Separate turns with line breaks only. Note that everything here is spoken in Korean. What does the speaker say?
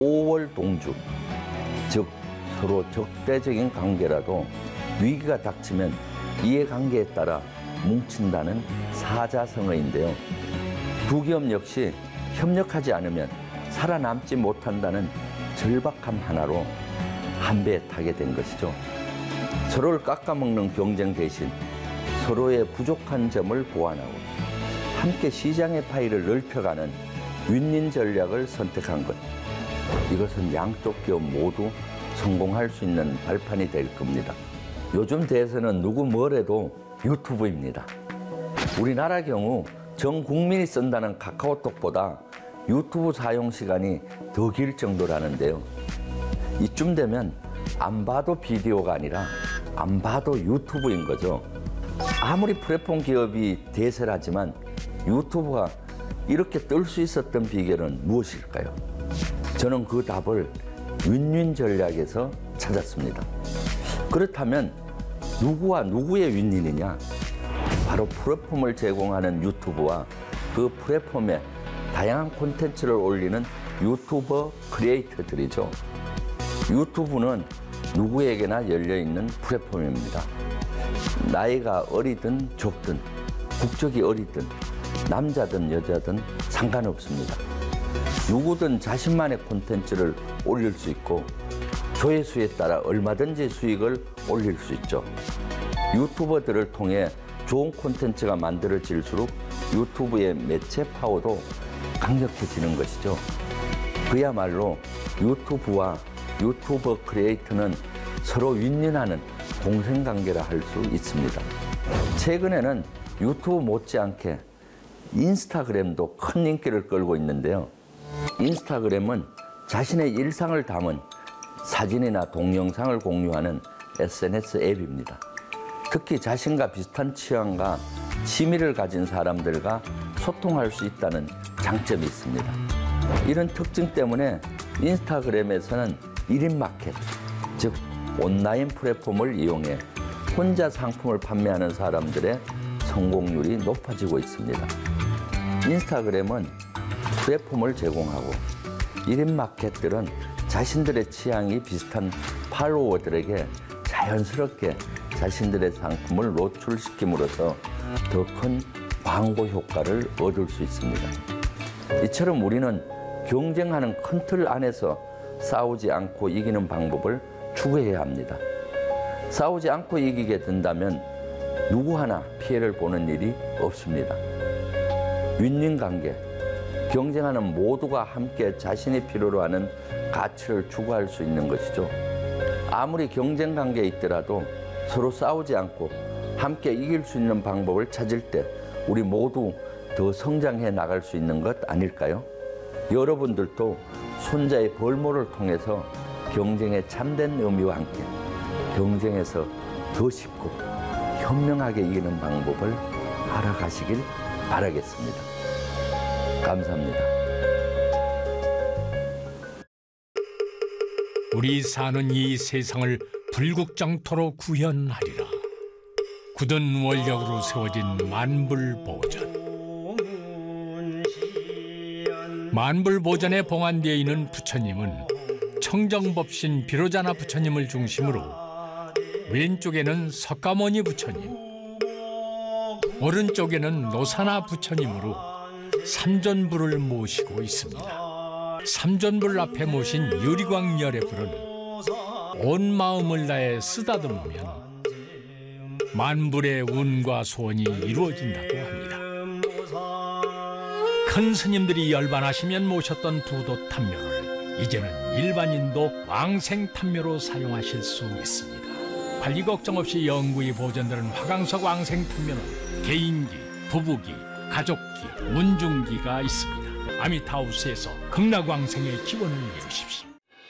5월 동주, 즉 서로 적대적인 관계라도 위기가 닥치면 이해관계에 따라 뭉친다는 사자성어인데요. 두 기업 역시 협력하지 않으면 살아남지 못한다는 절박함 하나로 한 배에 타게 된 것이죠. 서로를 깎아먹는 경쟁 대신 서로의 부족한 점을 보완하고 함께 시장의 파이를 넓혀가는 윈윈 전략을 선택한 것. 이것은 양쪽 기업 모두 성공할 수 있는 발판이 될 겁니다. 요즘 대세는 누구 뭐래도 유튜브입니다. 우리나라 경우 전 국민이 쓴다는 카카오톡보다 유튜브 사용 시간이 더 길 정도라는데요. 이쯤 되면 안 봐도 비디오가 아니라 안 봐도 유튜브인 거죠. 아무리 플랫폼 기업이 대세라지만 유튜브가 이렇게 뜰 수 있었던 비결은 무엇일까요? 저는 그 답을 윈윈 전략에서 찾았습니다. 그렇다면 누구와 누구의 윈윈이냐? 바로 플랫폼을 제공하는 유튜브와 그 플랫폼에 다양한 콘텐츠를 올리는 유튜버 크리에이터들이죠. 유튜브는 누구에게나 열려있는 플랫폼입니다. 나이가 어리든 적든, 국적이 어리든, 남자든 여자든 상관없습니다. 누구든 자신만의 콘텐츠를 올릴 수 있고 조회수에 따라 얼마든지 수익을 올릴 수 있죠. 유튜버들을 통해 좋은 콘텐츠가 만들어질수록 유튜브의 매체 파워도 강력해지는 것이죠. 그야말로 유튜브와 유튜버 크리에이터는 서로 윈윈하는 공생관계라 할 수 있습니다. 최근에는 유튜브 못지않게 인스타그램도 큰 인기를 끌고 있는데요. 인스타그램은 자신의 일상을 담은 사진이나 동영상을 공유하는 SNS 앱입니다. 특히 자신과 비슷한 취향과 취미를 가진 사람들과 소통할 수 있다는 장점이 있습니다. 이런 특징 때문에 인스타그램에서는 1인 마켓, 즉 온라인 플랫폼을 이용해 혼자 상품을 판매하는 사람들의 성공률이 높아지고 있습니다. 인스타그램은 플랫폼을 제공하고 1인 마켓들은 자신들의 취향이 비슷한 팔로워들에게 자연스럽게 자신들의 상품을 노출시킴으로써 더 큰 광고 효과를 얻을 수 있습니다. 이처럼 우리는 경쟁하는 큰 틀 안에서 싸우지 않고 이기는 방법을 추구해야 합니다. 싸우지 않고 이기게 된다면 누구 하나 피해를 보는 일이 없습니다. 윈윈 관계, 경쟁하는 모두가 함께 자신이 필요로 하는 가치를 추구할 수 있는 것이죠. 아무리 경쟁 관계에 있더라도 서로 싸우지 않고 함께 이길 수 있는 방법을 찾을 때 우리 모두 더 성장해 나갈 수 있는 것 아닐까요? 여러분들도 손자의 벌모를 통해서 경쟁의 참된 의미와 함께 경쟁에서 더 쉽고 현명하게 이기는 방법을 알아가시길 바라겠습니다. 감사합니다.
우리 사는 이 세상을 불국장토로 구현하리라. 굳은 원력으로 세워진 만불보전. 만불보전에 봉안되어 있는 부처님은 청정법신 비로자나 부처님을 중심으로 왼쪽에는 석가모니 부처님, 오른쪽에는 노사나 부처님으로 삼존불을 모시고 있습니다. 삼존불 앞에 모신 유리광열의 불은 온 마음을 다해 쓰다듬으면 만불의 운과 소원이 이루어진다고 합니다. 큰 스님들이 열반하시면 모셨던 부도탐묘를 이제는 일반인도 왕생탐묘로 사용하실 수 있습니다. 관리 걱정 없이 영구히 보존되는 화강석 왕생탐묘는 개인기, 부부기, 가족기, 문중기가 있습니다. 아미타우스에서 극락왕생의 기원을 이루십시오.